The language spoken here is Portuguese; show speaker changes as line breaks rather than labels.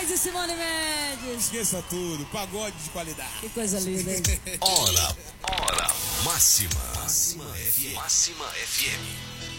Mendes e Simone Mendes.
Esqueça tudo, pagode de qualidade.
Que coisa linda, hein?
Hora máxima. Máxima FM.